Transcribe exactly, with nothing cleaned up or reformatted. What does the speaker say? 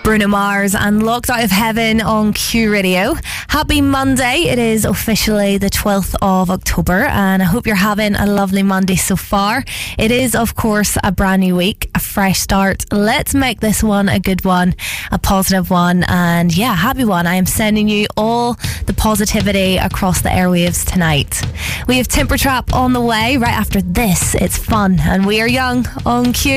Bruno Mars and Locked Out of Heaven on Q Radio. Happy Monday. It is officially the twelfth of October and I hope you're having a lovely Monday so far. It is, of course, a brand new week, a fresh start. Let's make this one a good one, a positive one, and yeah, happy one. I am sending you all the positivity across the airwaves tonight. We have Temper Trap on the way right after this. It's fun and we are young on Q.